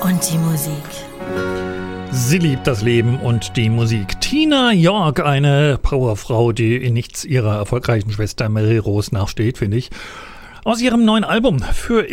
und die Musik. Sie liebt das Leben und die Musik. Tina York, eine Powerfrau, die in nichts ihrer erfolgreichen Schwester Mary Rose nachsteht, finde ich. Aus ihrem neuen Album für